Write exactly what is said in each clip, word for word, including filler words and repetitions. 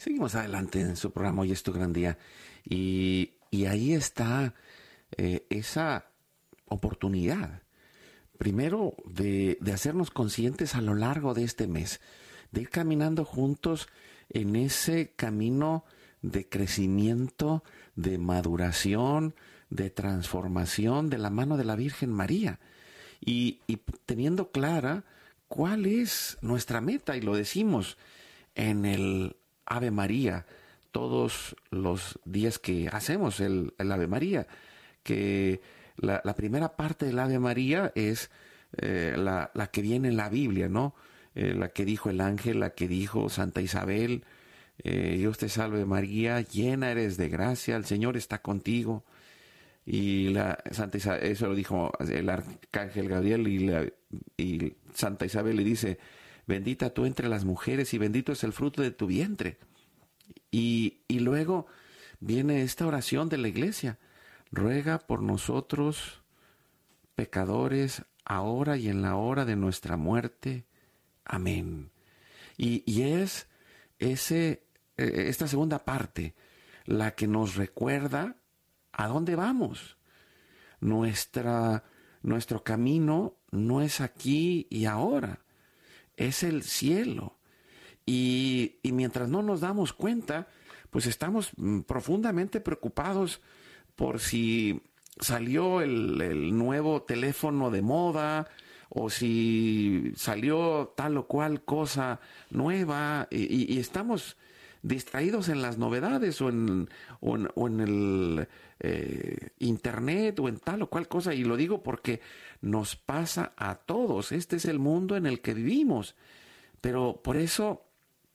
Seguimos adelante en su programa Hoy es tu gran día. Y, y ahí está eh, esa oportunidad, primero, de, de hacernos conscientes a lo largo de este mes, de ir caminando juntos en ese camino de crecimiento, de maduración, de transformación de la mano de la Virgen María. Y, y teniendo clara cuál es nuestra meta, y lo decimos en el Ave María, todos los días que hacemos el, el Ave María, que la, la primera parte del Ave María es eh, la, la que viene en la Biblia, ¿no? Eh, la que dijo el ángel, la que dijo Santa Isabel, eh, Dios te salve María, llena eres de gracia, el Señor está contigo. Y la Santa Isabel, eso lo dijo el arcángel Gabriel, y, la, y Santa Isabel le dice: bendita tú entre las mujeres y bendito es el fruto de tu vientre. Y, y luego viene esta oración de la iglesia: ruega por nosotros pecadores, ahora y en la hora de nuestra muerte. Amén. Y, y es ese, esta segunda parte la que nos recuerda a dónde vamos. Nuestra, nuestro camino no es aquí y ahora, es el cielo. Y, y mientras no nos damos cuenta, pues estamos profundamente preocupados por si salió el, el nuevo teléfono de moda, o si salió tal o cual cosa nueva, y, y, y estamos distraídos en las novedades, o en, o en, o en el eh, internet, o en tal o cual cosa. Y lo digo porque nos pasa a todos. Este es el mundo en el que vivimos. Pero por eso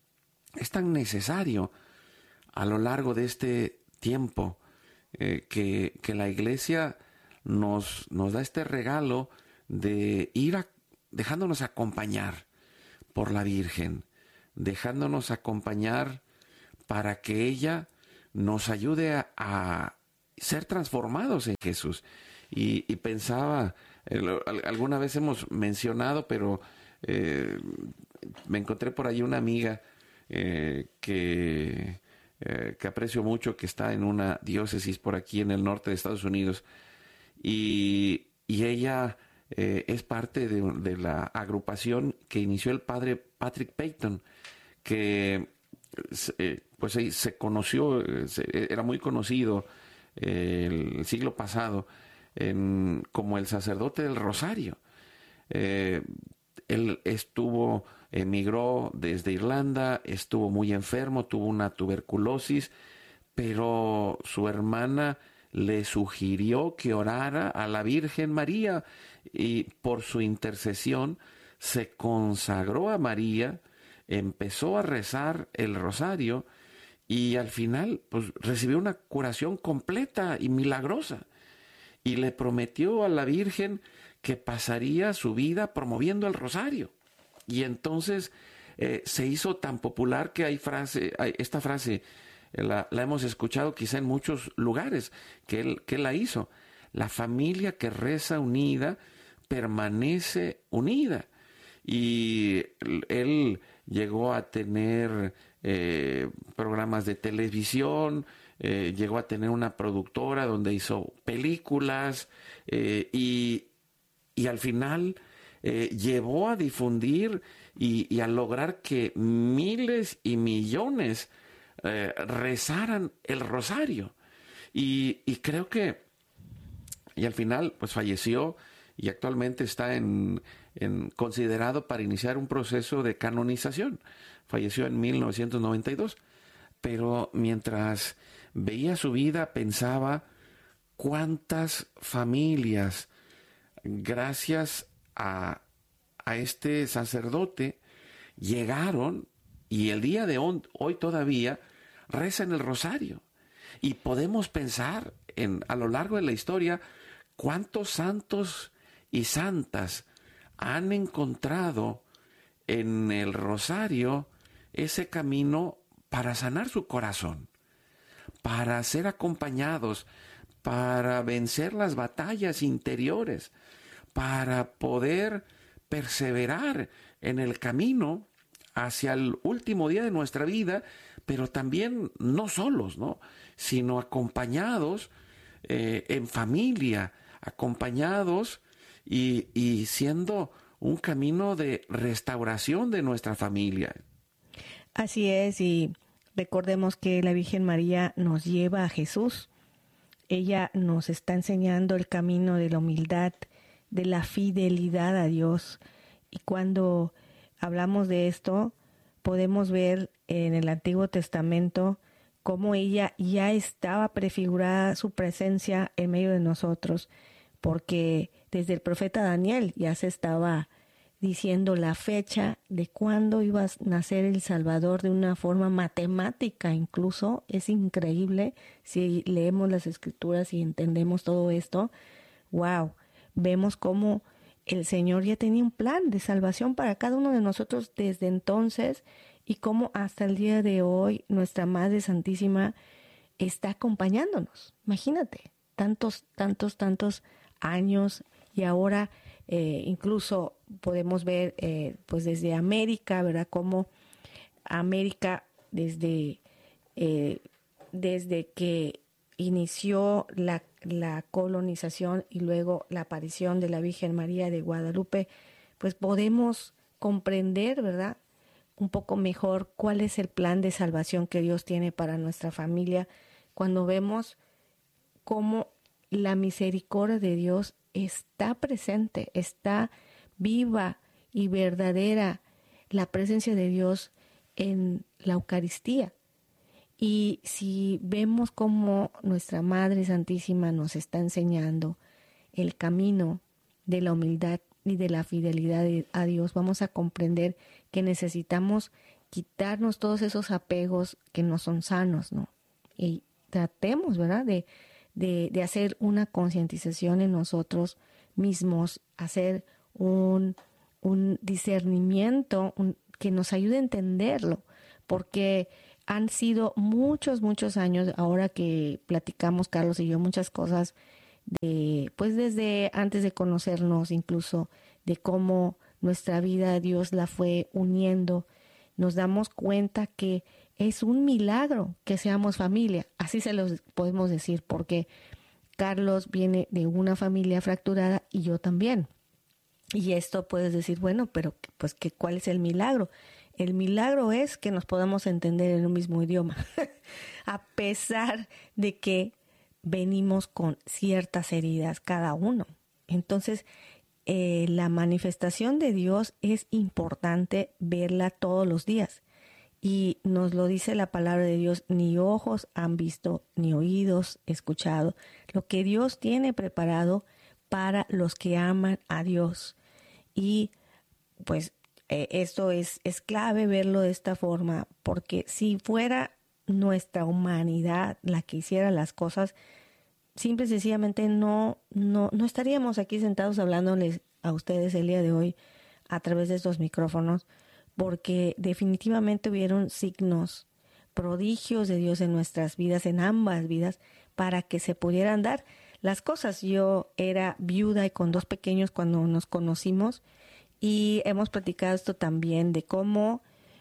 es tan necesario a lo largo de este tiempo eh, que, que la Iglesia nos, nos da este regalo de ir a, dejándonos acompañar por la Virgen, dejándonos acompañar para que ella nos ayude a, a ser transformados en Jesús. Y, y pensaba, eh, alguna vez hemos mencionado, pero eh, me encontré por ahí una amiga eh, que, eh, que aprecio mucho, que está en una diócesis por aquí en el norte de Estados Unidos, y, y ella eh, es parte de, de la agrupación que inició el padre Patrick Peyton, que eh, pues se, se conoció, se, era muy conocido eh, el siglo pasado en, como el sacerdote del Rosario. Eh, él estuvo, emigró desde Irlanda, estuvo muy enfermo, tuvo una tuberculosis, pero su hermana le sugirió que orara a la Virgen María, y por su intercesión se consagró a María, empezó a rezar el rosario, y al final pues recibió una curación completa y milagrosa. Y le prometió a la Virgen que pasaría su vida promoviendo el rosario. Y entonces eh, se hizo tan popular que hay frase, hay esta frase, la, la hemos escuchado quizá en muchos lugares, que él, que él la hizo: la familia que reza unida permanece unida. Y él llegó a tener eh, programas de televisión, eh, llegó a tener una productora donde hizo películas, eh, y, y al final eh, llevó a difundir y, y a lograr que miles y millones eh, rezaran el rosario. Y, y creo que, y al final pues falleció, y actualmente está en, en considerado para iniciar un proceso de canonización. Falleció en mil novecientos noventa y dos. Pero mientras veía su vida, pensaba cuántas familias, gracias a, a este sacerdote, llegaron, y el día de hoy, hoy todavía rezan el rosario. Y podemos pensar en, a lo largo de la historia, cuántos santos y santas han encontrado en el rosario ese camino para sanar su corazón, para ser acompañados, para vencer las batallas interiores, para poder perseverar en el camino hacia el último día de nuestra vida, pero también no solos, ¿no? Sino acompañados eh, en familia, acompañados y, y siendo un camino de restauración de nuestra familia. Así es, y recordemos que la Virgen María nos lleva a Jesús. Ella nos está enseñando el camino de la humildad, de la fidelidad a Dios. Y cuando hablamos de esto, podemos ver en el Antiguo Testamento cómo ella ya estaba prefigurada su presencia en medio de nosotros, porque desde el profeta Daniel ya se estaba diciendo la fecha de cuándo iba a nacer el Salvador de una forma matemática. Incluso es increíble si leemos las Escrituras y entendemos todo esto. Wow, vemos cómo el Señor ya tenía un plan de salvación para cada uno de nosotros desde entonces, y cómo hasta el día de hoy nuestra Madre Santísima está acompañándonos. Imagínate, tantos, tantos, tantos años, y ahora eh, incluso podemos ver eh, pues desde América, ¿verdad? Cómo América desde, eh, desde que inició la, la colonización y luego la aparición de la Virgen María de Guadalupe, pues podemos comprender, ¿verdad?, un poco mejor cuál es el plan de salvación que Dios tiene para nuestra familia, cuando vemos cómo la misericordia de Dios está presente, está viva y verdadera la presencia de Dios en la Eucaristía. Y si vemos cómo nuestra Madre Santísima nos está enseñando el camino de la humildad y de la fidelidad a Dios, vamos a comprender que necesitamos quitarnos todos esos apegos que no son sanos, ¿no? Y tratemos, ¿verdad?, de, de, de hacer una concientización en nosotros mismos, hacer un, un discernimiento un, que nos ayude a entenderlo, porque han sido muchos, muchos años, ahora que platicamos, Carlos y yo, muchas cosas, de, pues desde antes de conocernos, incluso de cómo nuestra vida Dios la fue uniendo, nos damos cuenta que es un milagro que seamos familia, así se los podemos decir, porque Carlos viene de una familia fracturada y yo también. Y esto puedes decir, bueno, pero pues que ¿cuál es el milagro? El milagro es que nos podamos entender en un mismo idioma, a pesar de que venimos con ciertas heridas cada uno. Entonces, eh, la manifestación de Dios es importante verla todos los días. Y nos lo dice la palabra de Dios, ni ojos han visto, ni oídos escuchado, lo que Dios tiene preparado para los que aman a Dios. Y pues eh, esto es, es clave verlo de esta forma, porque si fuera nuestra humanidad la que hiciera las cosas, simple y sencillamente no, no, no estaríamos aquí sentados hablándoles a ustedes el día de hoy a través de estos micrófonos, porque definitivamente hubieron signos, prodigios de Dios en nuestras vidas, en ambas vidas, para que se pudieran dar las cosas. Yo era viuda y con dos pequeños cuando nos conocimos, y hemos platicado esto también de cómo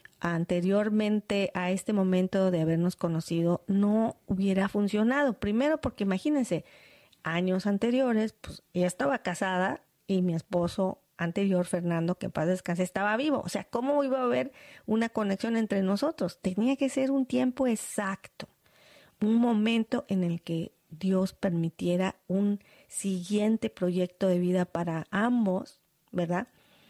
anteriormente a este momento de habernos conocido no hubiera funcionado. Primero porque imagínense, años anteriores, pues ella estaba casada y mi esposo anterior, Fernando, que en paz descanse, estaba vivo. O sea, ¿cómo iba a haber una conexión entre nosotros? Tenía que ser un tiempo exacto, un momento en el que Dios permitiera un siguiente proyecto de vida para ambos, ¿verdad?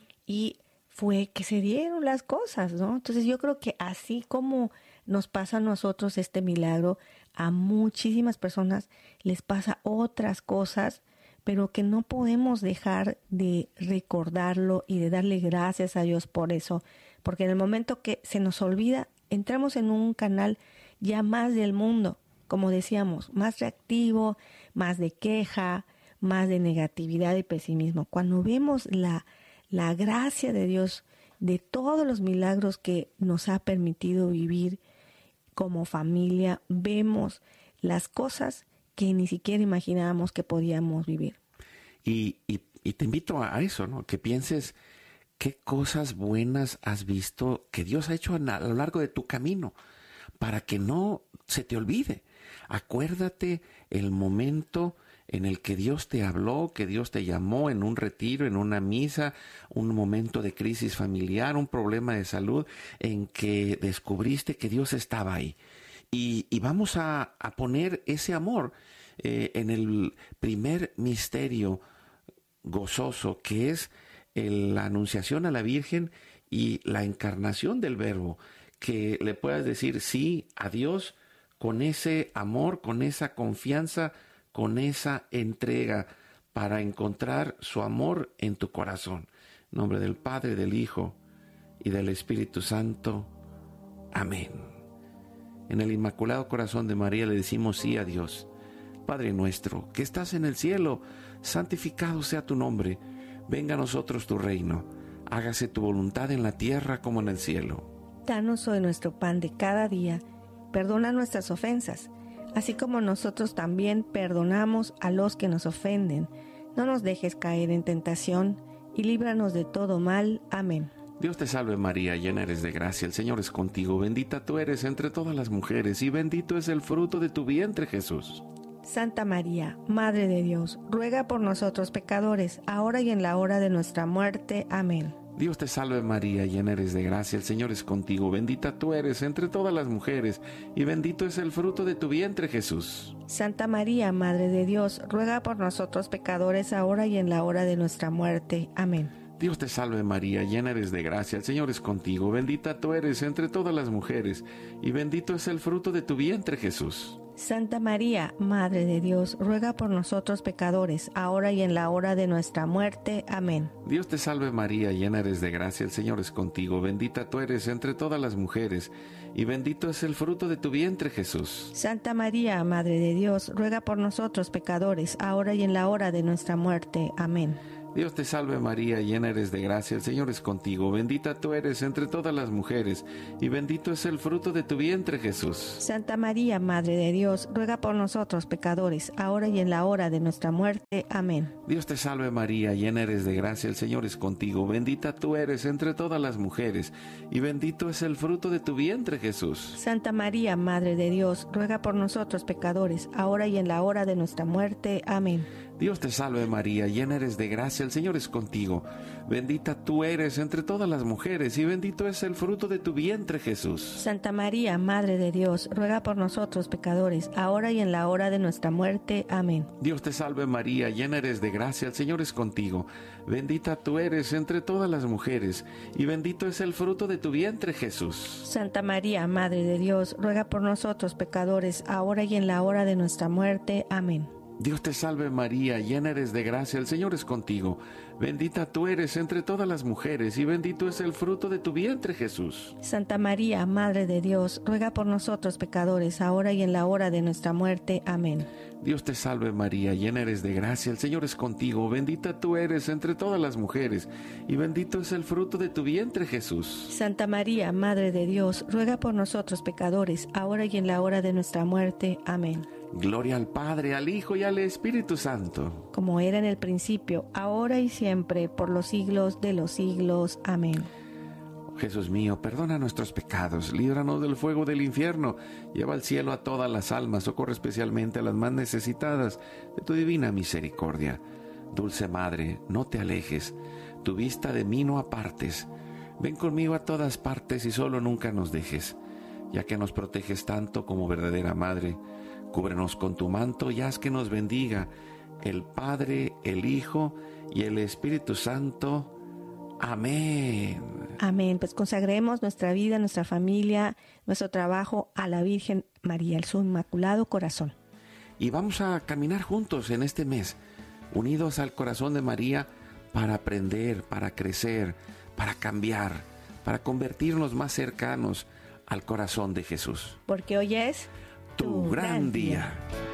Y fue que se dieron las cosas, ¿no? Entonces yo creo que así como nos pasa a nosotros este milagro, a muchísimas personas les pasa otras cosas, pero que no podemos dejar de recordarlo y de darle gracias a Dios por eso, porque en el momento que se nos olvida, entramos en un canal ya más del mundo, como decíamos, más reactivo, más de queja, más de negatividad y pesimismo. Cuando vemos la la gracia de Dios, de todos los milagros que nos ha permitido vivir como familia, vemos las cosas que ni siquiera imaginábamos que podíamos vivir. Y, y, y te invito a eso, ¿no? Que pienses ¿Qué cosas buenas has visto que Dios ha hecho a lo largo de tu camino? Para que no se te olvide. Acuérdate el momento en el que Dios te habló, que Dios te llamó en un retiro, en una misa, un momento de crisis familiar, un problema de salud, en que descubriste que Dios estaba ahí. Y, y vamos a, a poner ese amor eh, en el primer misterio gozoso, que es el, la anunciación a la Virgen y la encarnación del Verbo, que le puedas decir sí a Dios con ese amor, con esa confianza, con esa entrega para encontrar su amor en tu corazón. En nombre del Padre, del Hijo y del Espíritu Santo. Amén. En el Inmaculado Corazón de María le decimos sí a Dios. Padre nuestro, que estás en el cielo, santificado sea tu nombre. Venga a nosotros tu reino. Hágase tu voluntad en la tierra como en el cielo. Danos hoy nuestro pan de cada día. Perdona nuestras ofensas, así como nosotros también perdonamos a los que nos ofenden. No nos dejes caer en tentación y líbranos de todo mal. Amén. Dios te salve María, llena eres de gracia, el Señor es contigo. Bendita tú eres entre todas las mujeres y bendito es el fruto de tu vientre, Jesús. Santa María, Madre de Dios, ruega por nosotros pecadores, ahora y en la hora de nuestra muerte. Amén. Dios te salve María, llena eres de gracia, el Señor es contigo. Bendita tú eres entre todas las mujeres y bendito es el fruto de tu vientre, Jesús. Santa María, Madre de Dios, ruega por nosotros pecadores, ahora y en la hora de nuestra muerte. Amén. Dios te salve María, llena eres de gracia, el Señor es contigo. Bendita tú eres entre todas las mujeres y bendito es el fruto de tu vientre, Jesús. Santa María, Madre de Dios, ruega por nosotros pecadores, ahora y en la hora de nuestra muerte. Amén. Dios te salve María, llena eres de gracia, el Señor es contigo. Bendita tú eres entre todas las mujeres y bendito es el fruto de tu vientre, Jesús. Santa María, Madre de Dios, ruega por nosotros pecadores, ahora y en la hora de nuestra muerte. Amén. Dios te salve María, llena eres de gracia, el Señor es contigo. Bendita tú eres entre todas las mujeres y bendito es el fruto de tu vientre, Jesús. Santa María, Madre de Dios, ruega por nosotros pecadores, ahora y en la hora de nuestra muerte. Amén. Dios te salve María, llena eres de gracia, el Señor es contigo. Bendita tú eres entre todas las mujeres y bendito es el fruto de tu vientre, Jesús. Santa María, Madre de Dios, ruega por nosotros pecadores, ahora y en la hora de nuestra muerte. Amén. Dios te salve María, llena eres de gracia, el Señor es contigo. Bendita tú eres entre todas las mujeres y bendito es el fruto de tu vientre, Jesús. Santa María, Madre de Dios, ruega por nosotros pecadores, ahora y en la hora de nuestra muerte. Amén. Dios te salve María, llena eres de gracia, el Señor es contigo. Bendita tú eres entre todas las mujeres y bendito es el fruto de tu vientre, Jesús. Santa María, Madre de Dios, ruega por nosotros pecadores, ahora y en la hora de nuestra muerte. Amén. Dios te salve María, llena eres de gracia, el Señor es contigo. Bendita tú eres entre todas las mujeres y bendito es el fruto de tu vientre, Jesús. Santa María, Madre de Dios, ruega por nosotros pecadores, ahora y en la hora de nuestra muerte. Amén. Dios te salve María, llena eres de gracia, el Señor es contigo. Bendita tú eres entre todas las mujeres y bendito es el fruto de tu vientre, Jesús. Santa María, Madre de Dios, ruega por nosotros pecadores, ahora y en la hora de nuestra muerte. Amén. Gloria al Padre, al Hijo y al Espíritu Santo. Como era en el principio, ahora y siempre, por los siglos de los siglos. Amén. Jesús mío, perdona nuestros pecados, líbranos del fuego del infierno, lleva al cielo a todas las almas, socorre especialmente a las más necesitadas de tu divina misericordia. Dulce Madre, no te alejes, tu vista de mí no apartes. Ven conmigo a todas partes y solo nunca nos dejes, ya que nos proteges tanto como verdadera Madre. Cúbrenos con tu manto y haz que nos bendiga el Padre, el Hijo y el Espíritu Santo. Amén. Amén. Pues consagremos nuestra vida, nuestra familia, nuestro trabajo a la Virgen María, el su Inmaculado Corazón. Y vamos a caminar juntos en este mes, unidos al corazón de María, para aprender, para crecer, para cambiar, para convertirnos más cercanos al corazón de Jesús. Porque hoy es Tu gran día.